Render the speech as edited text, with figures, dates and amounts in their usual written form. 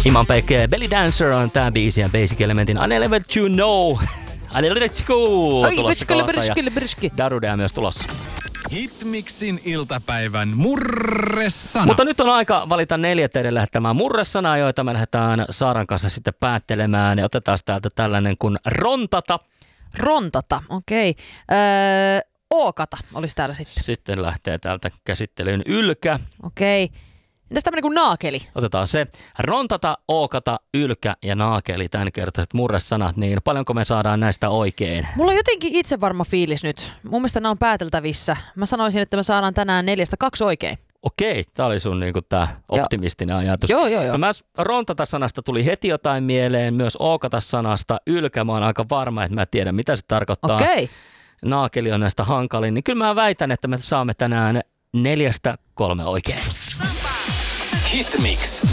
Iman Pekke, Belly Dancer on tää biisi ja Basic Elementin I Never Let You Know. I Never Let You Go. Tulossa kohta ja Darudea myös tulossa. Hitmixin iltapäivän murresana. Mutta nyt on aika valita 4 teille lähettämään murresanaa, joita me lähdetään Saaran kanssa sitten päättelemään. Ja otetaan täältä tällainen kuin rontata. Rontata, okei. Ookata olisi täällä sitten. Sitten lähtee täältä käsittelyyn ylkä. Okei. Entäs tämmöinen kuin naakeli? Otetaan se. Rontata, ookata, ylkä ja naakeli, tämänkertaiset murresanat. Niin paljonko me saadaan näistä oikein? Mulla on jotenkin itsevarma fiilis nyt. Mun mielestä nämä on pääteltävissä. Mä sanoisin, että me saadaan tänään 4-2 oikein. Okei, tää oli sun niinku tää optimistinen ajatus. Joo. No mä rontata-sanasta tuli heti jotain mieleen, myös ookata-sanasta. Ylkä, mä oon aika varma, että mä tiedän mitä se tarkoittaa. Okei. Naakeli on näistä hankalin, niin kyllä mä väitän, että me saamme tänään 4-3 oikein. Hitmix.